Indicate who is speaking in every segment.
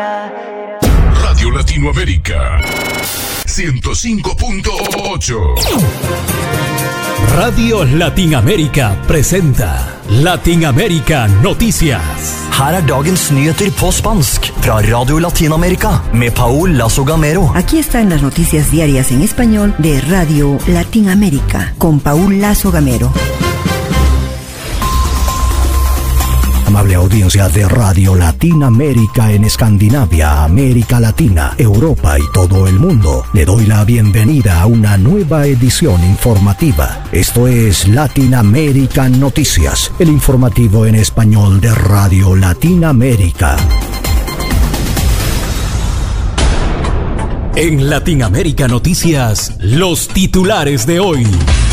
Speaker 1: Radio Latinoamérica 105.8.
Speaker 2: Radio Latinoamérica presenta Latinoamérica Noticias.
Speaker 3: Her dagens nyheter på spansk fra Radio Latinoamérica med Paul Lazo Gamero.
Speaker 4: Aquí están las noticias diarias en español de Radio Latinoamérica con Paul Lazo Gamero.
Speaker 5: Amable audiencia de Radio Latinoamérica en Escandinavia, América Latina, Europa y todo el mundo. Le doy la bienvenida a una nueva edición informativa. Esto es Latinoamérica Noticias, el informativo en español de Radio Latinoamérica.
Speaker 2: En Latinoamérica Noticias, los titulares de hoy.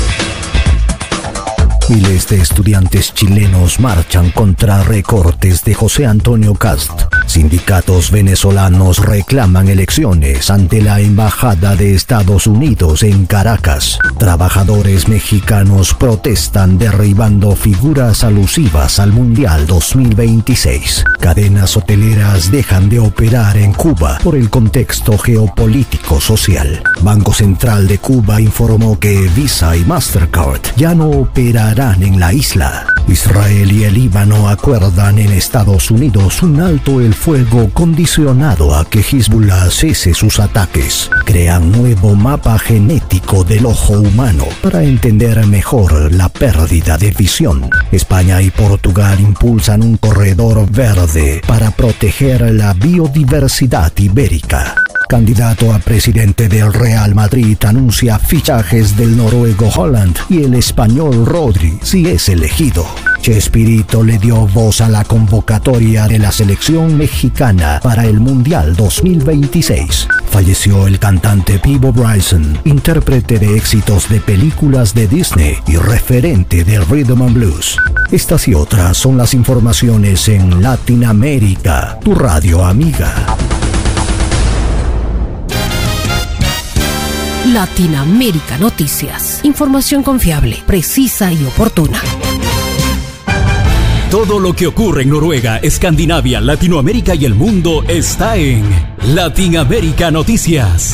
Speaker 5: Miles de estudiantes chilenos marchan contra recortes de José Antonio Kast. Sindicatos venezolanos reclaman elecciones ante la Embajada de Estados Unidos en Caracas. Trabajadores mexicanos protestan derribando figuras alusivas al Mundial 2026. Cadenas hoteleras dejan de operar en Cuba por el contexto geopolítico social. Banco Central de Cuba informó que Visa y Mastercard ya no operarán en la isla. Israel y el Líbano acuerdan en Estados Unidos un alto el fuego condicionado a que Hezbollah cese sus ataques. Crean nuevo mapa genético del ojo humano para entender mejor la pérdida de visión. España y Portugal impulsan un corredor verde para proteger la biodiversidad ibérica. Candidato a presidente del Real Madrid anuncia fichajes del noruego Haaland y el español Rodri si es elegido. Chespirito le dio voz a la convocatoria de la selección mexicana para el Mundial 2026. Falleció el cantante Peabo Bryson, intérprete de éxitos de películas de Disney y referente del Rhythm and Blues. Estas y otras son las informaciones en Latinoamérica, tu radio amiga.
Speaker 6: Latinoamérica Noticias. Información confiable, precisa y oportuna.
Speaker 2: Todo lo que ocurre en Noruega, Escandinavia, Latinoamérica y el mundo está en Latinoamérica Noticias.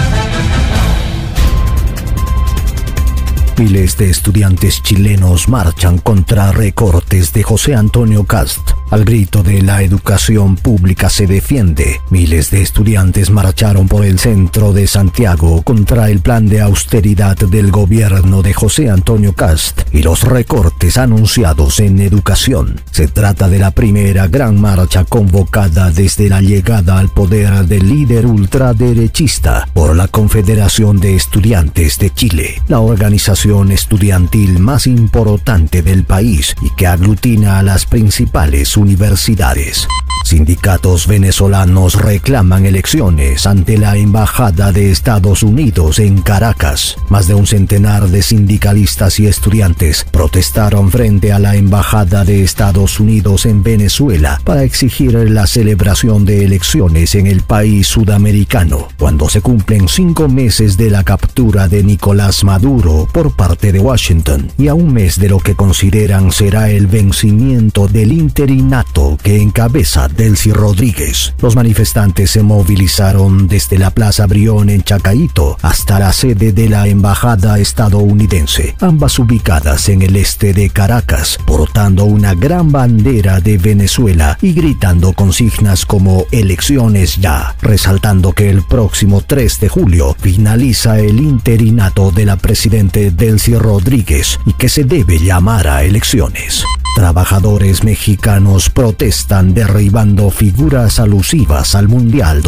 Speaker 5: Miles de estudiantes chilenos marchan contra recortes de José Antonio Kast. Al grito de la educación pública se defiende, miles de estudiantes marcharon por el centro de Santiago contra el plan de austeridad del gobierno de José Antonio Kast y los recortes anunciados en educación. Se trata de la primera gran marcha convocada desde la llegada al poder del líder ultraderechista por la Confederación de Estudiantes de Chile, la organización estudiantil más importante del país y que aglutina a las principales universidades. Sindicatos venezolanos reclaman elecciones ante la Embajada de Estados Unidos en Caracas. Más de un centenar de sindicalistas y estudiantes protestaron frente a la Embajada de Estados Unidos en Venezuela para exigir la celebración de elecciones en el país sudamericano, cuando se cumplen 5 meses de la captura de Nicolás Maduro por parte de Washington y a un mes de lo que consideran será el vencimiento del interinato que encabeza Delcy Rodríguez. Los manifestantes se movilizaron desde la Plaza Brión en Chacaito hasta la sede de la embajada estadounidense, ambas ubicadas en el este de Caracas, portando una gran bandera de Venezuela y gritando consignas como elecciones ya, resaltando que el próximo 3 de julio finaliza el interinato de la presidente Delcy Rodríguez y que se debe llamar a elecciones. Trabajadores mexicanos protestan derribando figuras alusivas al Mundial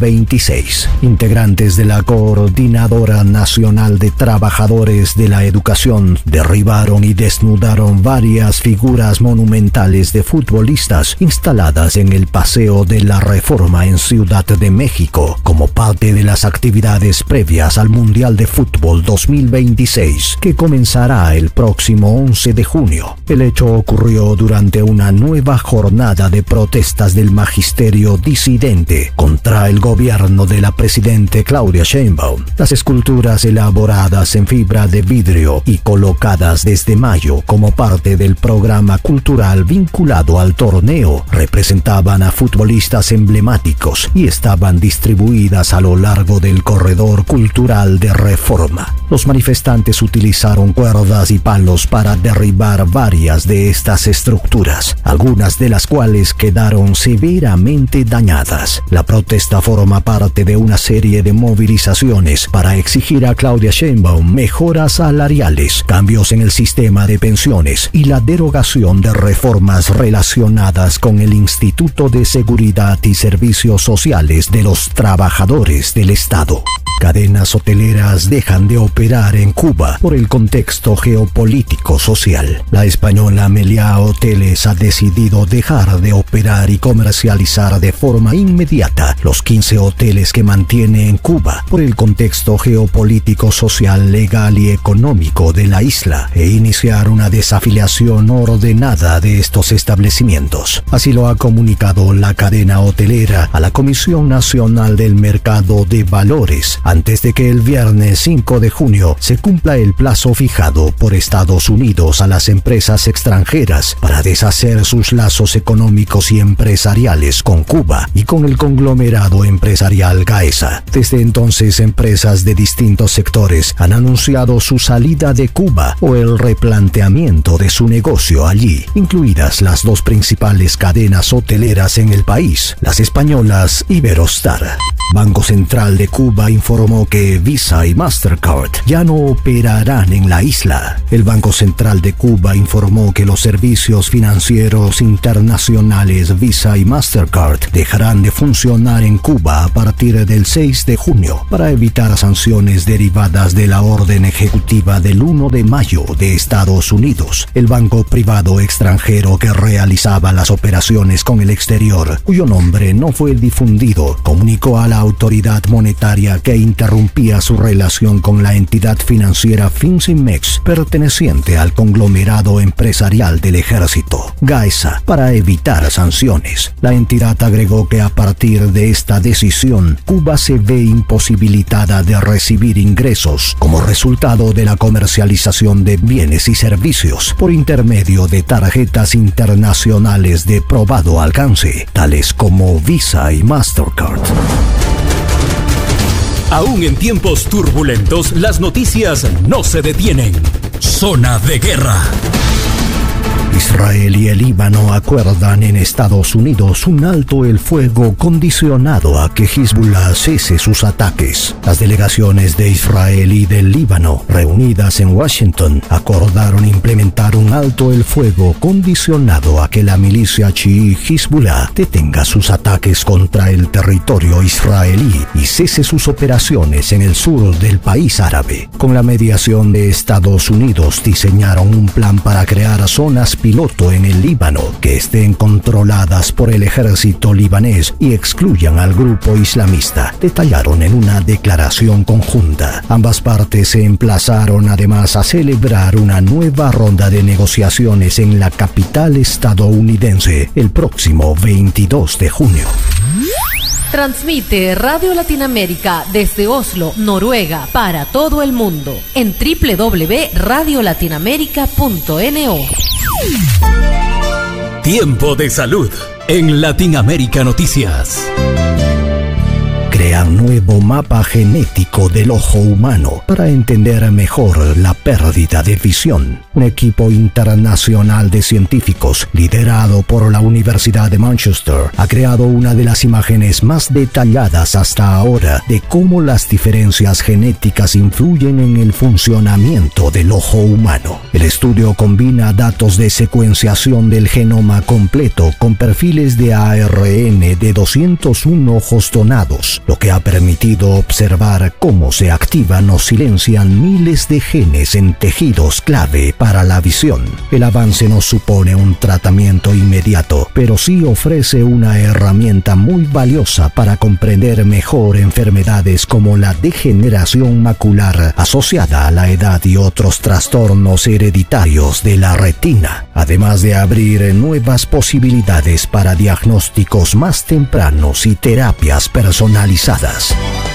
Speaker 5: 2026. Integrantes de la Coordinadora Nacional de Trabajadores de la Educación derribaron y desnudaron varias figuras monumentales de futbolistas instaladas en el Paseo de la Reforma en Ciudad de México, como parte de las actividades previas al Mundial de Fútbol 2026, que comenzará el próximo 11 de junio. El hecho ocurrió ocurrió durante una nueva jornada de protestas del magisterio disidente contra el gobierno de la presidente Claudia Sheinbaum. Las esculturas elaboradas en fibra de vidrio y colocadas desde mayo como parte del programa cultural vinculado al torneo representaban a futbolistas emblemáticos y estaban distribuidas a lo largo del corredor cultural de Reforma. Los manifestantes utilizaron cuerdas y palos para derribar varias de estas estructuras, algunas de las cuales quedaron severamente dañadas. La protesta forma parte de una serie de movilizaciones para exigir a Claudia Sheinbaum mejoras salariales, cambios en el sistema de pensiones y la derogación de reformas relacionadas con el Instituto de Seguridad y Servicios Sociales de los Trabajadores del Estado. Cadenas hoteleras dejan de operar en Cuba por el contexto geopolítico social. La española Meliá Hoteles ha decidido dejar de operar y comercializar de forma inmediata los 15 hoteles que mantiene en Cuba por el contexto geopolítico social, legal y económico de la isla e iniciar una desafiliación ordenada de estos establecimientos. Así lo ha comunicado la cadena hotelera a la Comisión Nacional del Mercado de Valores, antes de que el viernes 5 de junio se cumpla el plazo fijado por Estados Unidos a las empresas extranjeras para deshacer sus lazos económicos y empresariales con Cuba y con el conglomerado empresarial Gaesa. Desde entonces, empresas de distintos sectores han anunciado su salida de Cuba o el replanteamiento de su negocio allí, incluidas las dos principales cadenas hoteleras en el país, las españolas Iberostar. Banco Central de Cuba informó que Visa y Mastercard ya no operarán en la isla. El Banco Central de Cuba informó que los servicios financieros internacionales Visa y Mastercard dejarán de funcionar en Cuba a partir del 6 de junio para evitar sanciones derivadas de la orden ejecutiva del 1 de mayo de Estados Unidos. El banco privado extranjero que realizaba las operaciones con el exterior, cuyo nombre no fue difundido, comunicó a la autoridad monetaria que interrumpía su relación con la entidad financiera Finsimex, perteneciente al conglomerado empresarial del ejército, Gaesa, para evitar sanciones. La entidad agregó que a partir de esta decisión, Cuba se ve imposibilitada de recibir ingresos como resultado de la comercialización de bienes y servicios por intermedio de tarjetas internacionales de probado alcance, tales como Visa y Mastercard.
Speaker 2: Aún en tiempos turbulentos, las noticias no se detienen. Zona de guerra.
Speaker 5: Israel y el Líbano acuerdan en Estados Unidos un alto el fuego condicionado a que Hezbollah cese sus ataques. Las delegaciones de Israel y del Líbano, reunidas en Washington, acordaron implementar un alto el fuego condicionado a que la milicia chií Hezbollah detenga sus ataques contra el territorio israelí y cese sus operaciones en el sur del país árabe. Con la mediación de Estados Unidos, diseñaron un plan para crear zonas piloto en el Líbano que estén controladas por el ejército libanés y excluyan al grupo islamista, detallaron en una declaración conjunta. Ambas partes se emplazaron además a celebrar una nueva ronda de negociaciones en la capital estadounidense el próximo 22 de junio.
Speaker 6: Transmite Radio Latinoamérica desde Oslo, Noruega, para todo el mundo en www.radiolatinoamerica.no.
Speaker 2: Tiempo de salud en Latinoamérica Noticias.
Speaker 5: Crean nuevo mapa genético del ojo humano para entender mejor la pérdida de visión. Un equipo internacional de científicos, liderado por la Universidad de Manchester, ha creado una de las imágenes más detalladas hasta ahora de cómo las diferencias genéticas influyen en el funcionamiento del ojo humano. El estudio combina datos de secuenciación del genoma completo con perfiles de ARN de 201 ojos donados, lo que ha permitido observar cómo se activan o silencian miles de genes en tejidos clave para la visión. El avance no supone un tratamiento inmediato, pero sí ofrece una herramienta muy valiosa para comprender mejor enfermedades como la degeneración macular asociada a la edad y otros trastornos hereditarios de la retina, además de abrir nuevas posibilidades para diagnósticos más tempranos y terapias personalizadas.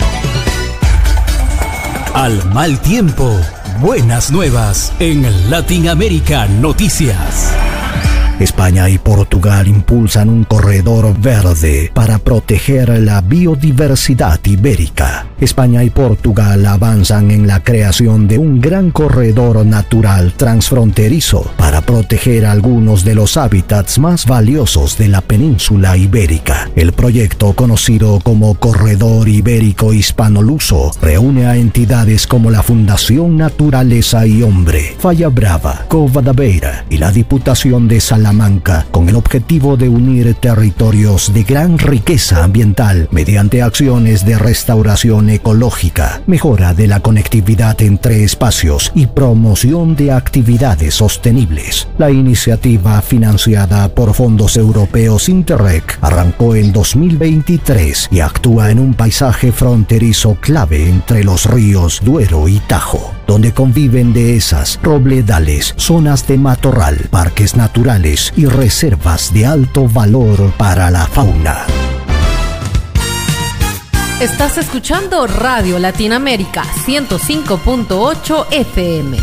Speaker 2: Al mal tiempo, buenas nuevas en Latinoamérica Noticias.
Speaker 5: España y Portugal impulsan un corredor verde para proteger la biodiversidad ibérica. España y Portugal avanzan en la creación de un gran corredor natural transfronterizo para proteger algunos de los hábitats más valiosos de la península ibérica. El proyecto, conocido como Corredor Ibérico Hispano-Luso, reúne a entidades como la Fundación Naturaleza y Hombre, Falla Brava, Cova da Beira y la Diputación de Salamanca, con el objetivo de unir territorios de gran riqueza ambiental mediante acciones de restauración ecológica, mejora de la conectividad entre espacios y promoción de actividades sostenibles. La iniciativa, financiada por fondos europeos Interreg, arrancó en 2023 y actúa en un paisaje fronterizo clave entre los ríos Duero y Tajo, donde conviven dehesas, robledales, zonas de matorral, parques naturales y reservas de alto valor para la fauna.
Speaker 6: Estás escuchando Radio Latinoamérica 105.8 FM.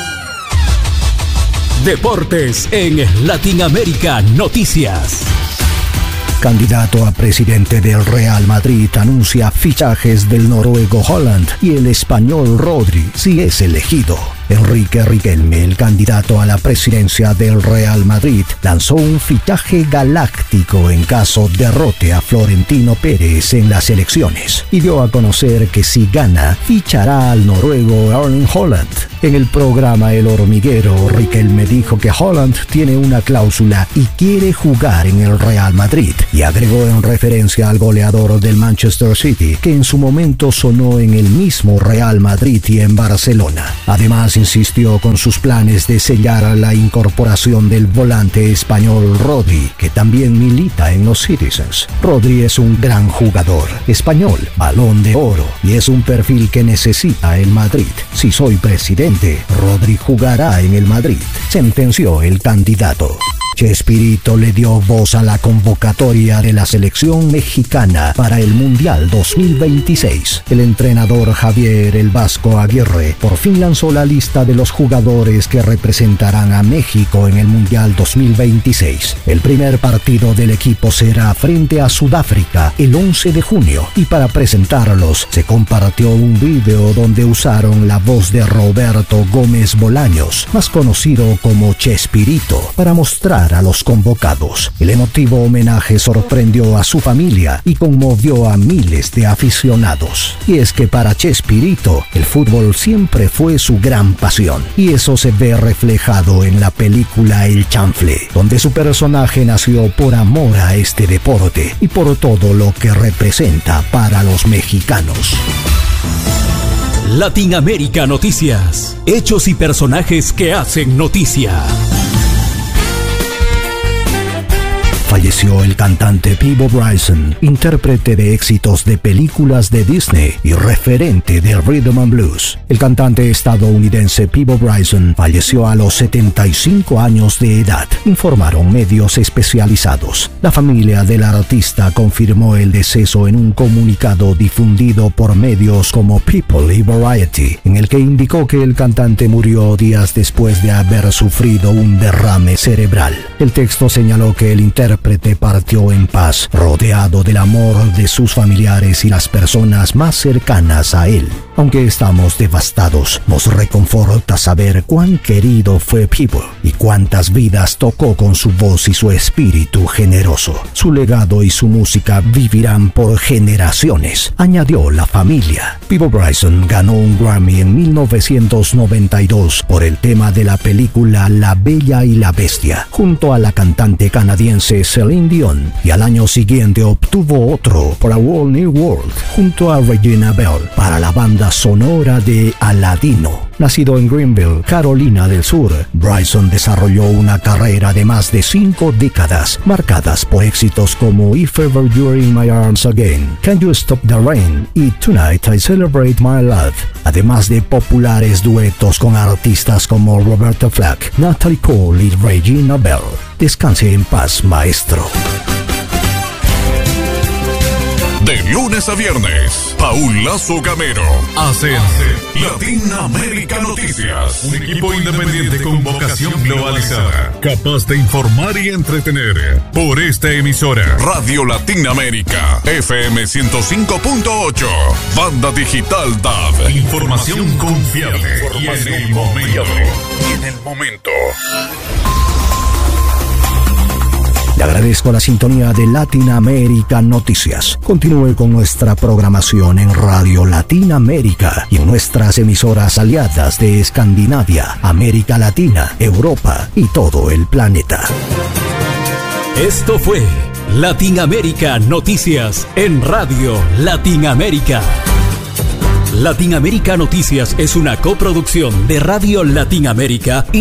Speaker 2: Deportes en Latinoamérica Noticias.
Speaker 5: Candidato a presidente del Real Madrid anuncia fichajes del noruego Haaland y el español Rodri si es elegido. Enrique Riquelme, el candidato a la presidencia del Real Madrid, lanzó un fichaje galáctico en caso derrote a Florentino Pérez en las elecciones y dio a conocer que si gana, fichará al noruego Erling Haaland. En el programa El Hormiguero, Riquelme dijo que Haaland tiene una cláusula y quiere jugar en el Real Madrid, y agregó en referencia al goleador del Manchester City, que en su momento sonó en el mismo Real Madrid y en Barcelona. Además, insistió con sus planes de sellar la incorporación del volante español Rodri, que también milita en los Citizens. Rodri es un gran jugador, español, Balón de Oro, y es un perfil que necesita el Madrid. Si soy presidente, Rodri jugará en el Madrid, sentenció el candidato. Chespirito le dio voz a la convocatoria de la selección mexicana para el Mundial 2026. El entrenador Javier "El Vasco" Aguirre por fin lanzó la lista de los jugadores que representarán a México en el Mundial 2026. El primer partido del equipo será frente a Sudáfrica el 11 de junio y para presentarlos se compartió un video donde usaron la voz de Roberto Gómez Bolaños, más conocido como Chespirito, para mostrar a los convocados. El emotivo homenaje sorprendió a su familia y conmovió a miles de aficionados. Y es que para Chespirito, el fútbol siempre fue su gran pasión, y eso se ve reflejado en la película El Chanfle, donde su personaje nació por amor a este deporte y por todo lo que representa para los mexicanos.
Speaker 2: Latinoamérica Noticias. Hechos y personajes que hacen noticia.
Speaker 5: Falleció el cantante Peabo Bryson, intérprete de éxitos de películas de Disney y referente del rhythm and blues. El cantante estadounidense Peabo Bryson falleció a los 75 años de edad, informaron medios especializados. La familia del artista confirmó el deceso en un comunicado difundido por medios como People y Variety, en el que indicó que el cantante murió días después de haber sufrido un derrame cerebral. El texto señaló que el intérprete partió en paz, rodeado del amor de sus familiares y las personas más cercanas a él. Aunque estamos devastados, nos reconforta saber cuán querido fue Peabo y cuántas vidas tocó con su voz y su espíritu generoso. Su legado y su música vivirán por generaciones, añadió la familia. Peabo Bryson ganó un Grammy en 1992 por el tema de la película La Bella y la Bestia, junto a la cantante canadiense Celine Dion, y al año siguiente obtuvo otro por A Whole New World junto a Regina Bell para la banda sonora de Aladino. Nacido en Greenville, Carolina del Sur, Bryson desarrolló una carrera de más de 5 décadas, marcadas por éxitos como If Ever You're in My Arms Again, Can You Stop the Rain y Tonight I Celebrate My Love, además de populares duetos con artistas como Roberta Flack, Natalie Cole y Regina Bell. Descanse en paz, maestro.
Speaker 1: De lunes a viernes, Paul Lazo Gamero hacen Latinoamérica Noticias. Un equipo independiente con vocación globalizada, capaz de informar y entretener. Por esta emisora, Radio Latinoamérica, FM 105.8, Banda Digital DAB. Información confiable y en el momento.
Speaker 5: Le agradezco la sintonía de Latinoamérica Noticias. Continúe con nuestra programación en Radio Latinoamérica y en nuestras emisoras aliadas de Escandinavia, América Latina, Europa y todo el planeta.
Speaker 2: Esto fue Latinoamérica Noticias en Radio Latinoamérica. Latinoamérica Noticias es una coproducción de Radio Latinoamérica y